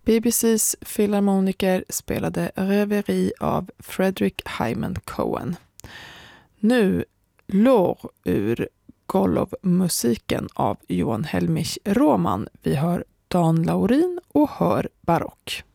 BBCs filharmoniker spelade Reverie av Frederick Hyman Cohen. Nu lår ur Golov-musiken av Johan Helmich Roman. Vi hör Dan Laurin och hör barock.